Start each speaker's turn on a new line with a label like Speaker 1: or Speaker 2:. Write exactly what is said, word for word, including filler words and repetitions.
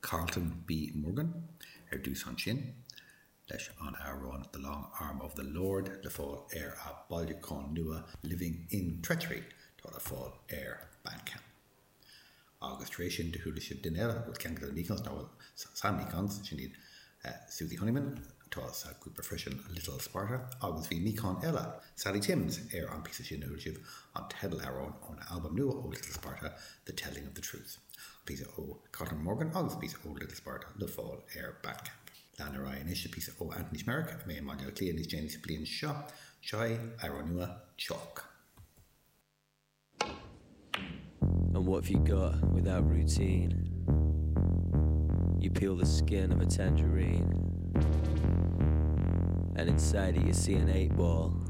Speaker 1: Carlton B. Morgan, er dús an sin, leis an Aaron, The Long Arm of the Lord, le fáil ar a bailachán nua Living in Treachery, tá le fáil ar Bandcamp. Agus tréis sin de thuúla sib den eile, bhil ceann go nícans, ná bhfuil Sam nícans, sin iad uh, Susie Honeyman, tá sa grúpa freisin Little Sparta, agus bhí nícán eile, Sally Timms, ar an písa sin thuúla sib an Tedal Aaron ón album nua ó Little Sparta, The Telling of the Truth. Písa ó Carlton Morgan, agus písa ó Little Sparta, le fáil ar Bandcamp. Lana Ryan is a piece of Anthony Schmerich, me Manuel Clean is James Blian Shaw, Shai Aronua Chalk.
Speaker 2: And what have you got without routine? You peel the skin of a tangerine, and inside it you see an eight ball.